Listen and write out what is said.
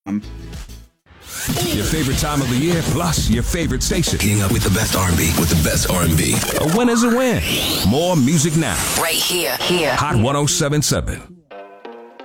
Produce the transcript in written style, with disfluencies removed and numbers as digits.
Your favorite time of the year, plus your favorite station. Keeping up with the best R&B, with the best R&B. A win is a win. More music now. Right here. Hot 107.7.